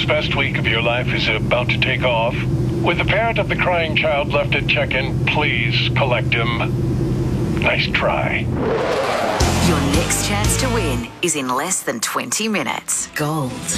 best week of your life is about to take off. With the parent of the crying child left at check-in, please collect him. Nice try. Your next chance to win is in less than 20 minutes. Gold